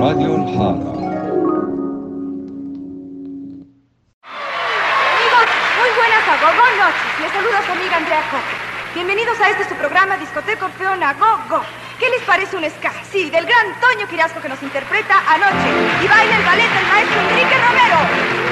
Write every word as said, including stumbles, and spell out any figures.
Radio الحارة. Amigos, muy buenas a Go Go noches. Les saluda su amiga Andrea Coco. Bienvenidos a este su programa Discoteca Orfeona Go Go. ¿Qué les parece un ska? Sí, del gran Toño Quirasco que nos interpreta Anoche. Y baila el ballet del maestro Enrique Romero.